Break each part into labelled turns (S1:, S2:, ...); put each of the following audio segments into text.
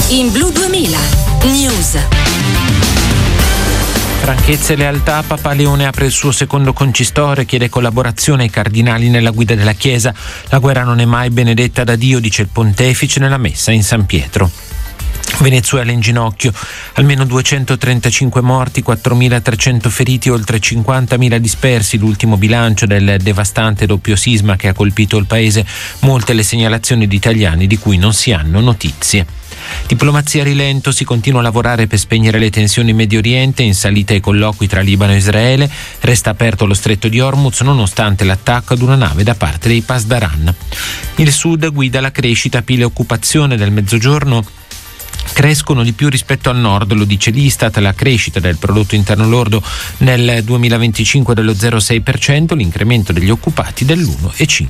S1: in Blu 2000 News.
S2: Franchezza e lealtà, Papa Leone apre il suo secondo concistoro e chiede collaborazione ai cardinali nella guida della Chiesa. La guerra non è mai benedetta da Dio, dice il pontefice nella messa in San Pietro. Venezuela in ginocchio, almeno 235 morti, 4.300 feriti, oltre 50.000 dispersi, l'ultimo bilancio del devastante doppio sisma che ha colpito il paese, molte le segnalazioni di italiani di cui non si hanno notizie. Diplomazia a rilento, si continua a lavorare per spegnere le tensioni in Medio Oriente, in salita i colloqui tra Libano e Israele, resta aperto lo stretto di Hormuz nonostante l'attacco ad una nave da parte dei Pasdaran. Il Sud guida la crescita, PIL e occupazione del Mezzogiorno crescono di più rispetto al nord, lo dice l'Istat. La crescita del prodotto interno lordo nel 2025 dello 0,6%, l'incremento degli occupati dell'1,5%.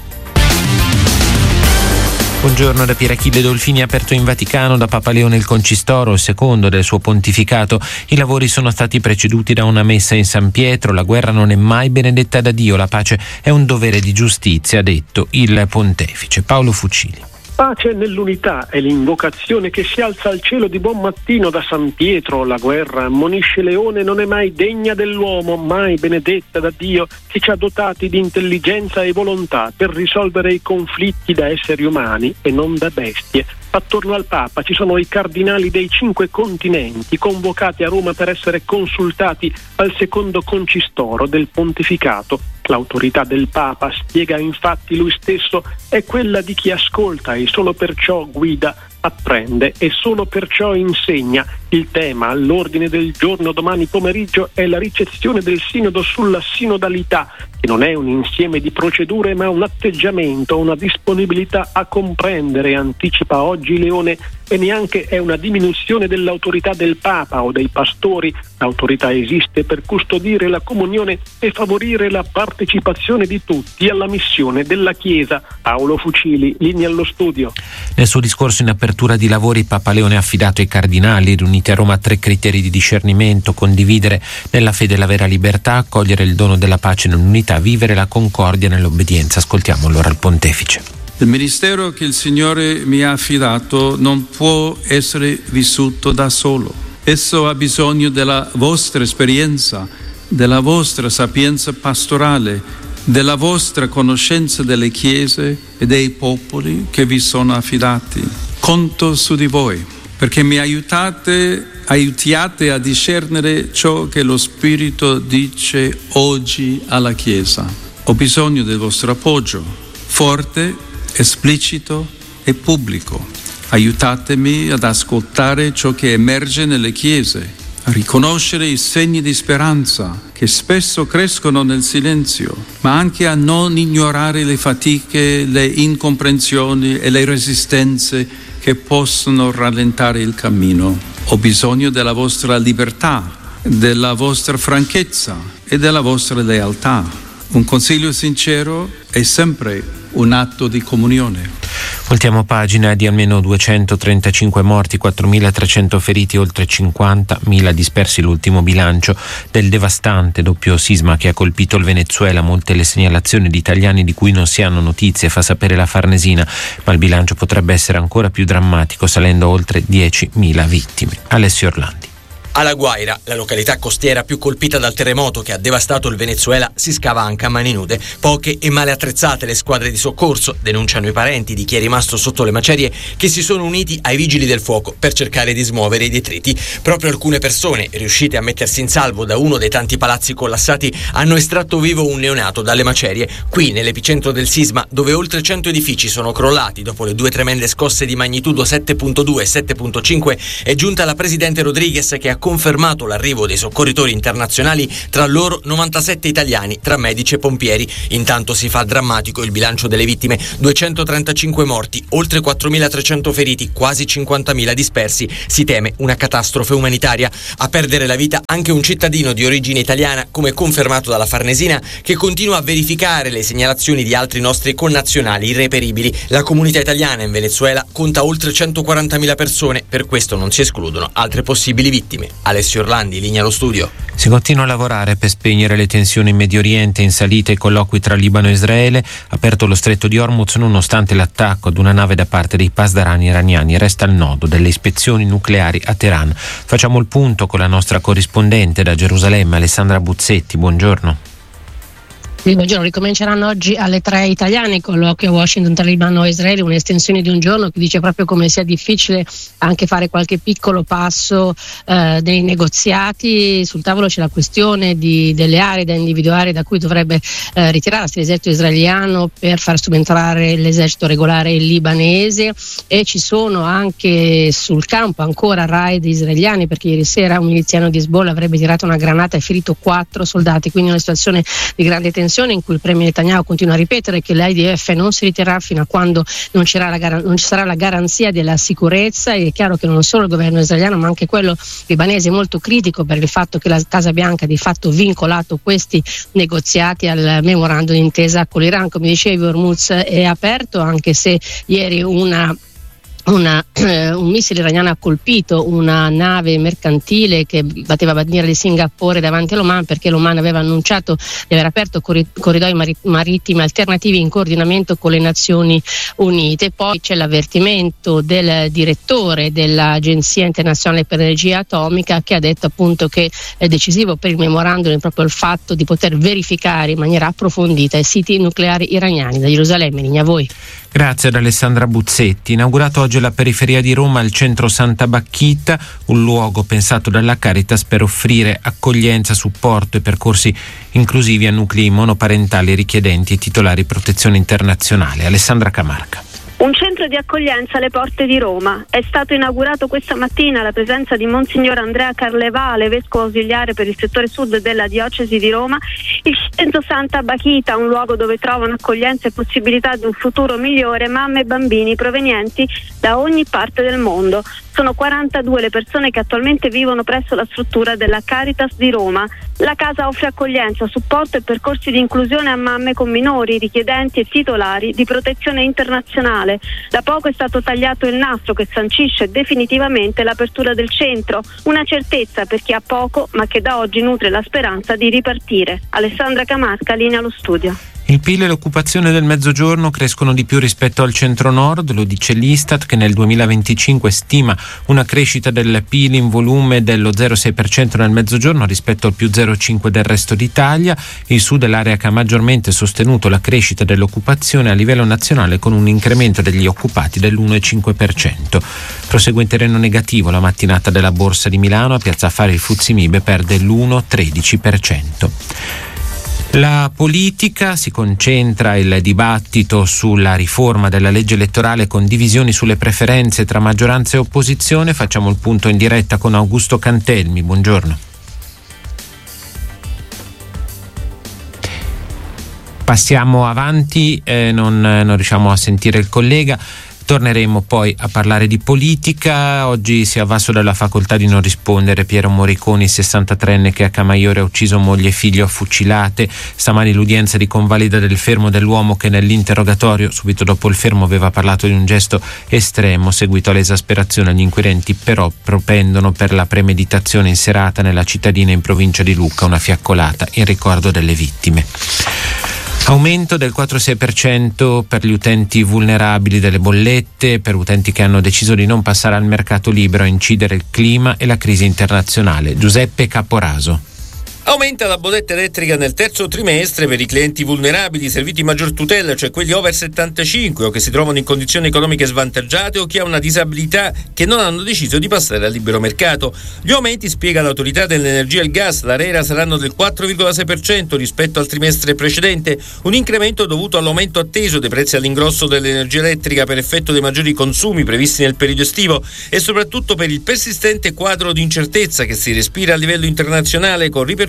S2: Buongiorno da Pierachille Dolfini. Aperto in Vaticano da Papa Leone il concistoro, il secondo del suo pontificato. I lavori sono stati preceduti da una messa in San Pietro. La guerra non è mai benedetta da Dio, la pace è un dovere di giustizia, ha detto il pontefice. Paolo Fucili.
S3: Pace nell'unità è l'invocazione che si alza al cielo di buon mattino da San Pietro. La guerra, ammonisce Leone, non è mai degna dell'uomo, mai benedetta da Dio, che ci ha dotati di intelligenza e volontà per risolvere i conflitti da esseri umani e non da bestie. Attorno al Papa ci sono i cardinali dei 5 continenti convocati a Roma per essere consultati al secondo concistoro del pontificato. L'autorità del Papa, spiega infatti lui stesso, è quella di chi ascolta e solo perciò guida, apprende e solo perciò insegna. Il tema all'ordine del giorno domani pomeriggio è la ricezione del sinodo sulla sinodalità, che non è un insieme di procedure ma un atteggiamento, una disponibilità a comprendere, anticipa oggi Leone, e neanche è una diminuzione dell'autorità del Papa o dei pastori. L'autorità esiste per custodire la comunione e favorire la partecipazione di tutti alla missione della Chiesa. Paolo Fucili, linea allo studio.
S2: Nel suo discorso in apertura di lavori, Papa Leone ha affidato ai cardinali riuniti a Roma 3 criteri di discernimento: condividere nella fede la vera libertà, accogliere il dono della pace nell'unità, vivere la concordia nell'obbedienza. Ascoltiamo allora il pontefice.
S4: Il ministero che il Signore mi ha affidato non può essere vissuto da solo. Esso ha bisogno della vostra esperienza, della vostra sapienza pastorale, della vostra conoscenza delle chiese e dei popoli che vi sono affidati. Conto su di voi perché mi aiutiate a discernere ciò che lo Spirito dice oggi alla Chiesa. Ho bisogno del vostro appoggio, forte, esplicito e pubblico. Aiutatemi ad ascoltare ciò che emerge nelle chiese, a riconoscere i segni di speranza che spesso crescono nel silenzio, ma anche a non ignorare le fatiche, le incomprensioni e le resistenze che possono rallentare il cammino. Ho bisogno della vostra libertà, della vostra franchezza e della vostra lealtà. Un consiglio sincero è sempre un atto di comunione.
S2: Voltiamo pagina. Di almeno 235 morti, 4.300 feriti, oltre 50.000 dispersi l'ultimo bilancio del devastante doppio sisma che ha colpito il Venezuela. Molte le segnalazioni di italiani di cui non si hanno notizie, fa sapere la Farnesina, ma il bilancio potrebbe essere ancora più drammatico, salendo a oltre 10.000 vittime. Alessio Orlandi.
S5: A La Guaira, la località costiera più colpita dal terremoto che ha devastato il Venezuela, si scava anche a mani nude. Poche e male attrezzate le squadre di soccorso, denunciano i parenti di chi è rimasto sotto le macerie, che si sono uniti ai vigili del fuoco per cercare di smuovere i detriti. Proprio alcune persone, riuscite a mettersi in salvo da uno dei tanti palazzi collassati, hanno estratto vivo un neonato dalle macerie. Qui, nell'epicentro del sisma, dove oltre 100 edifici sono crollati dopo le 2 tremende scosse di magnitudo 7.2 e 7.5, è giunta la presidente Rodriguez, che ha confermato l'arrivo dei soccorritori internazionali, tra loro 97 italiani tra medici e pompieri. Intanto si fa drammatico il bilancio delle vittime: 235 morti, oltre 4.300 feriti, quasi 50.000 dispersi. Si teme una catastrofe umanitaria. A perdere la vita anche un cittadino di origine italiana, come confermato dalla Farnesina, che continua a verificare le segnalazioni di altri nostri connazionali irreperibili. La comunità italiana in Venezuela conta oltre 140.000 persone, per questo non si escludono altre possibili vittime. Alessio Orlandi, linea allo studio.
S2: Si continua a lavorare per spegnere le tensioni in Medio Oriente, in salita i colloqui tra Libano e Israele, aperto lo stretto di Hormuz nonostante l'attacco ad una nave da parte dei pasdarani iraniani. Resta il nodo delle ispezioni nucleari a Teheran. Facciamo il punto con la nostra corrispondente da Gerusalemme, Alessandra Buzzetti. Buongiorno.
S6: Buongiorno, ricominceranno oggi alle 3 italiane i colloqui a Washington tra Libano e Israele, un'estensione di un giorno che dice proprio come sia difficile anche fare qualche piccolo passo nei negoziati. Sul tavolo c'è la questione delle aree da individuare da cui dovrebbe ritirarsi l'esercito israeliano per far subentrare l'esercito regolare libanese, e ci sono anche sul campo ancora raid israeliani, perché ieri sera un miliziano di Hezbollah avrebbe tirato una granata e ferito 4 soldati, quindi una situazione di grande tensione in cui il premier Netanyahu continua a ripetere che l'IDF non si ritirerà fino a quando non ci sarà la garanzia della sicurezza. E è chiaro che non solo il governo israeliano ma anche quello libanese è molto critico per il fatto che la Casa Bianca ha di fatto vincolato questi negoziati al memorandum d'intesa con l'Iran. Come dicevi, Hormuz è aperto, anche se ieri un missile iraniano ha colpito una nave mercantile che batteva bandiera di Singapore davanti all'Oman, perché l'Oman aveva annunciato di aver aperto corridoi marittimi alternativi in coordinamento con le Nazioni Unite. Poi c'è l'avvertimento del direttore dell'Agenzia Internazionale per l'Energia Atomica, che ha detto appunto che è decisivo per il memorandum proprio il fatto di poter verificare in maniera approfondita i siti nucleari iraniani. Da Gerusalemme, linea a voi.
S2: Grazie ad Alessandra Buzzetti. Inaugurato oggi alla periferia di Roma il centro Santa Bacchita, un luogo pensato dalla Caritas per offrire accoglienza, supporto e percorsi inclusivi a nuclei monoparentali richiedenti e titolari protezione internazionale. Alessandra Camarca.
S7: Un centro di accoglienza alle porte di Roma. È stato inaugurato questa mattina alla presenza di Monsignor Andrea Carlevale, vescovo ausiliare per il settore sud della diocesi di Roma, il centro Santa Bacchita, un luogo dove trovano accoglienza e possibilità di un futuro migliore mamme e bambini provenienti da ogni parte del mondo. Sono 42 le persone che attualmente vivono presso la struttura della Caritas di Roma. La casa offre accoglienza, supporto e percorsi di inclusione a mamme con minori, richiedenti e titolari di protezione internazionale. Da poco è stato tagliato il nastro che sancisce definitivamente l'apertura del centro, una certezza per chi ha poco ma che da oggi nutre la speranza di ripartire. Alessandra Camarca, linea allo studio.
S2: Il PIL e l'occupazione del Mezzogiorno crescono di più rispetto al Centro-Nord, lo dice l'Istat, che nel 2025 stima una crescita del PIL in volume dello 0,6% nel Mezzogiorno rispetto al più 0,5% del resto d'Italia. Il Sud è l'area che ha maggiormente sostenuto la crescita dell'occupazione a livello nazionale, con un incremento degli occupati dell'1,5%. Prosegue in terreno negativo la mattinata della Borsa di Milano. A Piazza Affari il FTSE MIB perde l'1,13%. La politica, si concentra il dibattito sulla riforma della legge elettorale con divisioni sulle preferenze tra maggioranza e opposizione. Facciamo il punto in diretta con Augusto Cantelmi. Buongiorno. Passiamo avanti, non riusciamo a sentire il collega. Torneremo poi a parlare di politica. Oggi si è avvalso della facoltà di non rispondere Piero Moriconi, 63enne che a Camaiore ha ucciso moglie e figlio a fucilate. Stamani l'udienza di convalida del fermo dell'uomo che nell'interrogatorio, subito dopo il fermo, aveva parlato di un gesto estremo seguito all'esasperazione. Gli inquirenti però propendono per la premeditazione in serata nella cittadina in provincia di Lucca, una fiaccolata in ricordo delle vittime. Aumento del 4,6% per gli utenti vulnerabili delle bollette, per utenti che hanno deciso di non passare al mercato libero a incidere il clima e la crisi internazionale. Giuseppe Caporaso.
S8: Aumenta la bolletta elettrica nel terzo trimestre per i clienti vulnerabili serviti maggior tutela, cioè quelli over 75 o che si trovano in condizioni economiche svantaggiate o che hanno una disabilità, che non hanno deciso di passare al libero mercato. Gli aumenti, spiega l'autorità dell'energia e il gas, l'ARERA, saranno del 4,6% rispetto al trimestre precedente, un incremento dovuto all'aumento atteso dei prezzi all'ingrosso dell'energia elettrica per effetto dei maggiori consumi previsti nel periodo estivo e soprattutto per il persistente quadro di incertezza che si respira a livello internazionale, con ripercussioni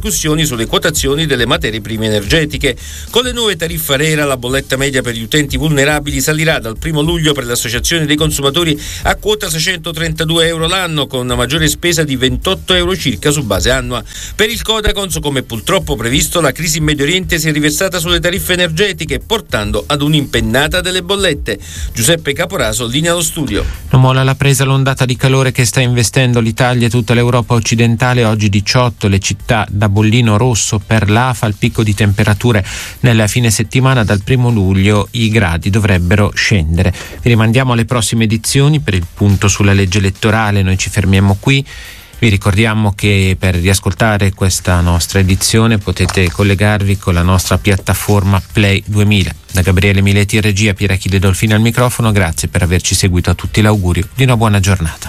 S8: ripercussioni sulle quotazioni delle materie prime energetiche. Con le nuove tariffe ARERA la bolletta media per gli utenti vulnerabili salirà dal 1 luglio per l'associazione dei consumatori a quota 632 euro l'anno, con una maggiore spesa di 28 euro circa su base annua. Per il Codacons, come purtroppo previsto, la crisi in Medio Oriente si è riversata sulle tariffe energetiche, portando ad un'impennata delle bollette. Giuseppe Caporaso, linea allo studio.
S2: Non molla la presa l'ondata di calore che sta investendo l'Italia e tutta l'Europa occidentale. Oggi 18 le città da bollino rosso per l'AFA, il picco di temperature nella fine settimana. Dal 1 luglio i gradi dovrebbero scendere. Vi rimandiamo alle prossime edizioni per il punto sulla legge elettorale. Noi ci fermiamo qui. Vi ricordiamo che per riascoltare questa nostra edizione potete collegarvi con la nostra piattaforma Play 2000. Da Gabriele Mileti in regia, Pierachille Dolfini al microfono, grazie per averci seguito, a tutti l'augurio di una buona giornata.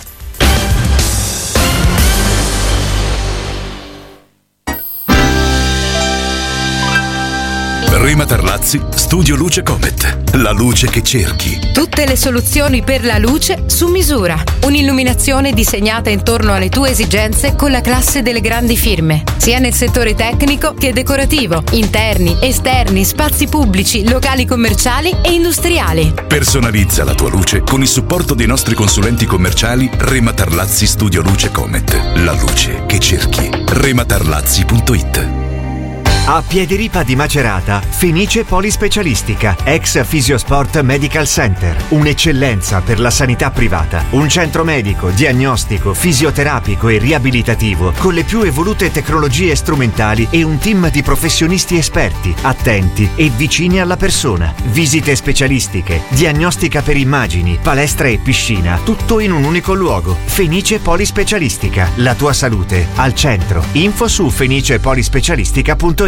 S9: Rema Tarlazzi, Studio Luce Comet. La luce che cerchi.
S1: Tutte le soluzioni per la luce su misura. Un'illuminazione disegnata intorno alle tue esigenze con la classe delle grandi firme, sia nel settore tecnico che decorativo, interni, esterni, spazi pubblici, locali commerciali e industriali.
S9: Personalizza la tua luce con il supporto dei nostri consulenti commerciali Rema Tarlazzi Studio Luce Comet. La luce che cerchi. rematarlazzi.it.
S10: A Piediripa di Macerata, Fenice Polispecialistica, ex Fisiosport Medical Center. Un'eccellenza per la sanità privata. Un centro medico, diagnostico, fisioterapico e riabilitativo con le più evolute tecnologie strumentali e un team di professionisti esperti, attenti e vicini alla persona. Visite specialistiche, diagnostica per immagini, palestra e piscina, tutto in un unico luogo. Fenice Polispecialistica, la tua salute al centro. Info su fenicepolispecialistica.it.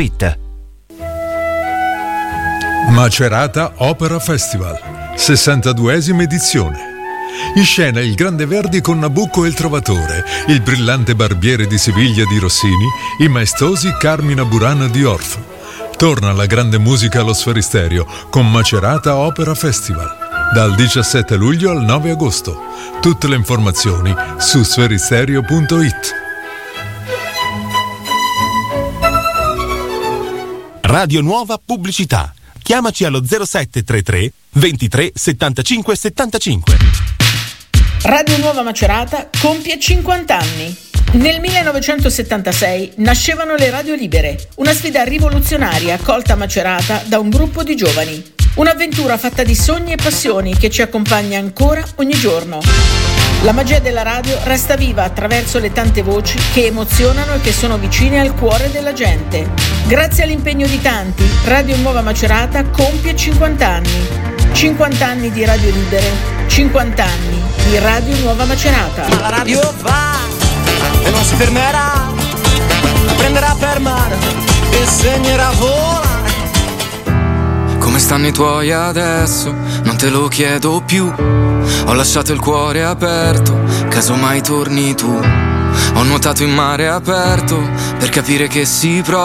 S11: Macerata Opera Festival, 62esima edizione. In scena il Grande Verdi con Nabucco e il Trovatore, il brillante Barbiere di Siviglia di Rossini, i maestosi Carmina Burana di Orff. Torna la grande musica allo Sferisterio con Macerata Opera Festival, dal 17 luglio al 9 agosto. Tutte le informazioni su sferisterio.it.
S12: Radio Nuova Pubblicità. Chiamaci allo 0733 23 75 75.
S13: Radio Nuova Macerata compie 50 anni. Nel 1976 nascevano le radio libere, una sfida rivoluzionaria accolta a Macerata da un gruppo di giovani. Un'avventura fatta di sogni e passioni che ci accompagna ancora ogni giorno. La magia della radio resta viva attraverso le tante voci che emozionano e che sono vicine al cuore della gente. Grazie all'impegno di tanti, Radio Nuova Macerata compie 50 anni. 50 anni di radio libere, 50 anni di Radio Nuova Macerata.
S14: La radio va e non si fermerà, prenderà per mano e insegnerà a volare.
S15: Come stanno i tuoi adesso? Non te lo chiedo più. Ho lasciato il cuore aperto, casomai torni tu. Ho nuotato in mare aperto per capire che si prova.